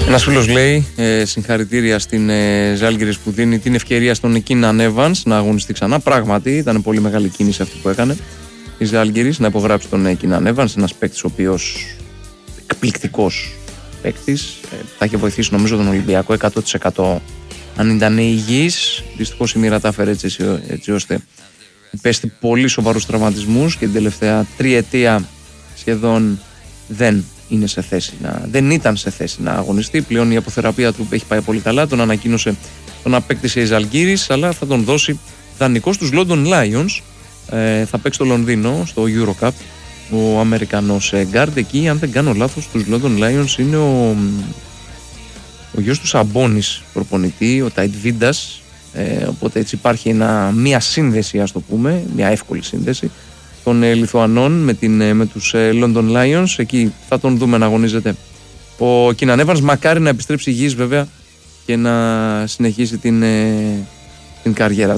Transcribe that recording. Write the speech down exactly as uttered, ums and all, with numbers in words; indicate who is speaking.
Speaker 1: Ένας φίλος λέει ε, συγχαρητήρια στην ε, Ζάλγκιρις που δίνει την ευκαιρία στον Κίναν Έβανς να αγωνιστεί ξανά. Πράγματι ήταν πολύ μεγάλη κίνηση αυτή που έκανε η Ζάλγκιρις να υπογράψει τον Κίναν Έβανς, ένας παίκτης ο οποίος εκπληκτικός παίκτης, ε, θα είχε βοηθήσει νομίζω τον Ολυμπιακό εκατό τοις εκατό αν ήταν υγιής. Δυστυχώς η μοίρα τα έφερε έτσι, έτσι ώστε υπέστη πολύ σοβαρούς τραυματισμούς και την τελευταία τριετία σχεδόν δεν είναι σε θέση να, δεν ήταν σε θέση να αγωνιστεί. Πλέον η αποθεραπεία του έχει πάει πολύ καλά. Τον ανακοίνωσε, τον απέκτησε η Ζαλγκίρις, αλλά θα τον δώσει δανεικό στους London Lions. Ε, θα παίξει στο Λονδίνο, στο Eurocup, ο Αμερικανός guard. Εκεί, αν δεν κάνω λάθος, στους London Lions είναι ο, ο γιος του Σαμπόνις προπονητή, ο Ταϊτ Βίντας. Ε, οπότε έτσι υπάρχει ένα, μια σύνδεση, ας το πούμε, μια εύκολη σύνδεση των ε, Λιθουανών με, την, ε, με τους ε, London Lions. Εκεί θα τον δούμε να αγωνίζεται ο Κίναν Έβανς. Μακάρι να επιστρέψει υγιής βέβαια και να συνεχίσει την, ε, την καριέρα.